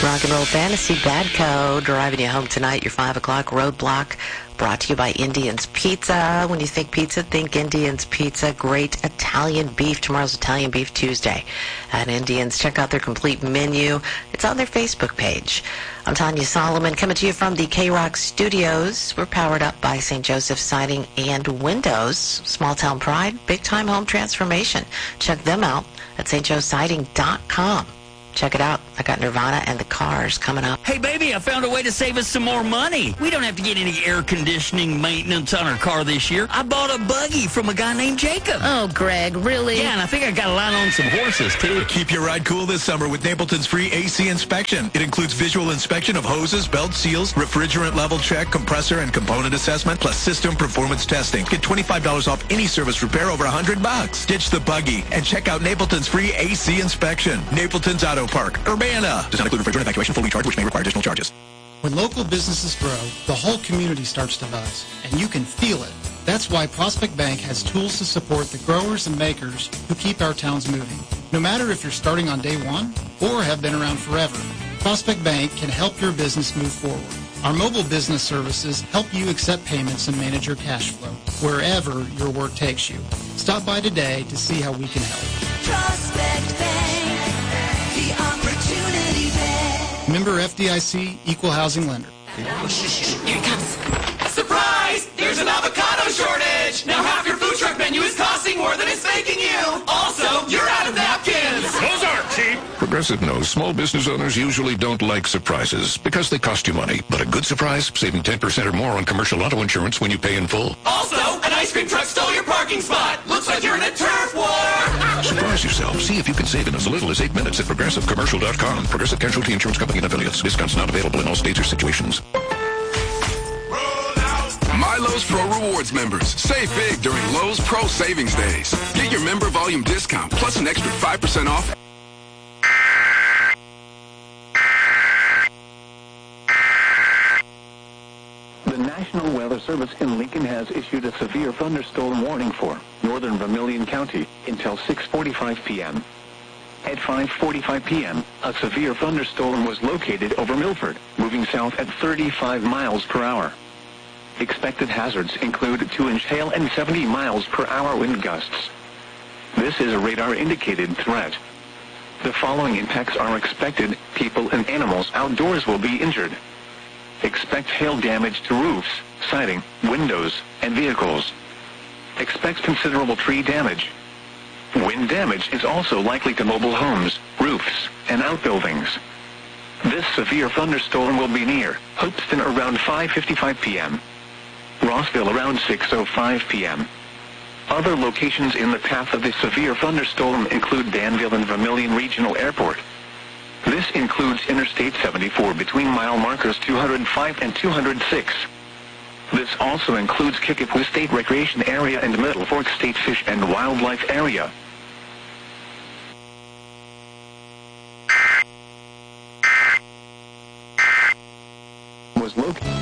Rock and Roll Fantasy Badco driving you home tonight. Your 5 o'clock roadblock brought to you by Indian's Pizza. When you think pizza, think Indian's Pizza. Great Italian beef. Tomorrow's Italian Beef Tuesday at Indian's. Check out their complete menu. It's on their Facebook page. I'm Tanya Solomon coming to you from the K-Rock Studios. We're powered up by St. Joseph Siding and Windows. Small town pride, big time home transformation. Check them out at stjoesiding.com. Check it out. I got Nirvana and the Cars coming up. Hey, baby, I found a way to save us some more money. We don't have to get any air conditioning maintenance on our car this year. I bought a buggy from a guy named Jacob. Oh, Greg, really? Yeah, and I think I got a line on some horses, too. Keep your ride cool this summer with Napleton's free AC inspection. It includes visual inspection of hoses, belt seals, refrigerant level check, compressor and component assessment, plus system performance testing. Get $25 off any service repair over $100. Ditch the buggy and check out Napleton's free AC inspection. Napleton's Auto Park, Urbana. Does not include refrigerant evacuation fully charged, which may require additional charges. When local businesses grow, the whole community starts to buzz, and you can feel it. That's why Prospect Bank has tools to support the growers and makers who keep our towns moving. No matter if you're starting on day one or have been around forever, Prospect Bank can help your business move forward. Our mobile business services help you accept payments and manage your cash flow wherever your work takes you. Stop by today to see how we can help. Prospect Bank, the Opportunity Bank. Member FDIC, Equal Housing Lender. Here it comes. Surprise! There's an avocado shortage! Now half your food truck menu is costing more than it's making you! Also, you're out of napkins! Those aren't cheap! Progressive knows small business owners usually don't like surprises because they cost you money. But a good surprise, saving 10% or more on commercial auto insurance when you pay in full. Also, an ice cream truck stole your parking spot! Looks like you're in a turf war! Surprise yourself. See if you can save in as little as 8 minutes at ProgressiveCommercial.com. Progressive Casualty Insurance Company and Affiliates. Discounts not available in all states or situations. My Lowe's Pro Rewards members. Save big during Lowe's Pro Savings Days. Get your member volume discount plus an extra 5% off. The National Weather Service in Lincoln has issued a severe thunderstorm warning for northern Vermilion County until 6:45 p.m. At 5:45 p.m., a severe thunderstorm was located over Milford, moving south at 35 miles per hour. Expected hazards include 2-inch hail and 70 miles per hour wind gusts. This is a radar-indicated threat. The following impacts are expected. People and animals outdoors will be injured. Expect hail damage to roofs, siding, windows, and vehicles. Expect considerable tree damage. Wind damage is also likely to mobile homes, roofs, and outbuildings. This severe thunderstorm will be near Hopeston around 5:55 p.m. Rossville around 6:05 p.m. Other locations in the path of this severe thunderstorm include Danville and Vermilion Regional Airport. This includes Interstate 74 between mile markers 205 and 206. This also includes Kickapoo State Recreation Area and Middle Fork State Fish and Wildlife Area. Was located.